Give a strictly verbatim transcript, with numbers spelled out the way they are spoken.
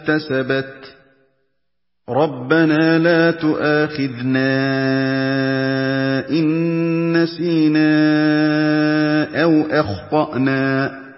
اكْتَسَبَتْ رَبَّنَا لَا تُؤَاخِذْنَا إِن نَّسِينَا أَوْ أَخْطَأْنَا